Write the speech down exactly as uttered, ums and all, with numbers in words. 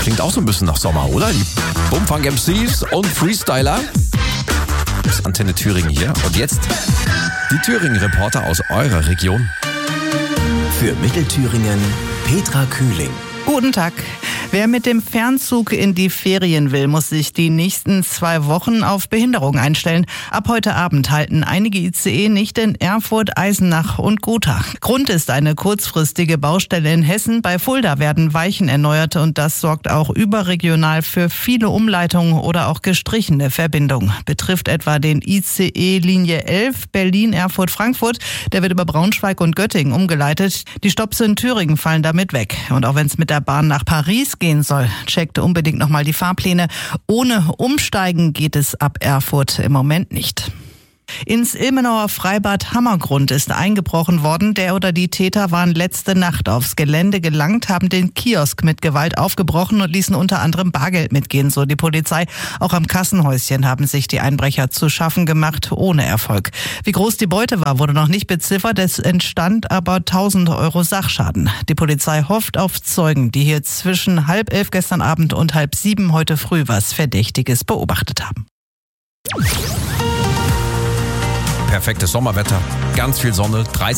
Klingt auch so ein bisschen nach Sommer, oder? Die Bumfunk M Cs und Freestyler. Das ist Antenne Thüringen hier. Und jetzt die Thüringen-Reporter aus eurer Region. Für Mittelthüringen Petra Kühling. Guten Tag. Wer mit dem Fernzug in die Ferien will, muss sich die nächsten zwei Wochen auf Behinderung einstellen. Ab heute Abend halten einige I C E nicht in Erfurt, Eisenach und Gotha. Grund ist eine kurzfristige Baustelle in Hessen. Bei Fulda werden Weichen erneuert und das sorgt auch überregional für viele Umleitungen oder auch gestrichene Verbindungen. Betrifft etwa den I C E Linie elf Berlin, Erfurt, Frankfurt. Der wird über Braunschweig und Göttingen umgeleitet. Die Stopps in Thüringen fallen damit weg. Und auch wenn es mit der Bahn nach Paris gehen soll, checkt unbedingt nochmal die Fahrpläne. Ohne Umsteigen geht es ab Erfurt im Moment nicht. Ins Ilmenauer Freibad Hammergrund ist eingebrochen worden. Der oder die Täter waren letzte Nacht aufs Gelände gelangt, haben den Kiosk mit Gewalt aufgebrochen und ließen unter anderem Bargeld mitgehen, so die Polizei. Auch am Kassenhäuschen haben sich die Einbrecher zu schaffen gemacht, ohne Erfolg. Wie groß die Beute war, wurde noch nicht beziffert. Es entstand aber tausend Euro Sachschaden. Die Polizei hofft auf Zeugen, die hier zwischen halb elf gestern Abend und halb sieben heute früh was Verdächtiges beobachtet haben. Perfektes Sommerwetter, ganz viel Sonne, dreißig